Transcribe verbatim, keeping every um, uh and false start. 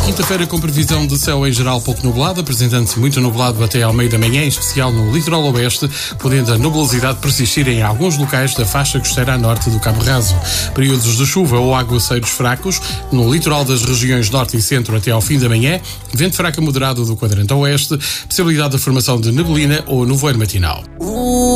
Quinta-feira com previsão de céu em geral pouco nublado, apresentando-se muito nublado até ao meio da manhã, em especial no litoral oeste, podendo a nubosidade persistir em alguns locais da faixa costeira a norte do Cabo Raso. Períodos de chuva ou aguaceiros fracos no litoral das regiões norte e centro até ao fim da manhã, vento fraco moderado do quadrante oeste, possibilidade de formação de neblina ou nevoeiro matinal.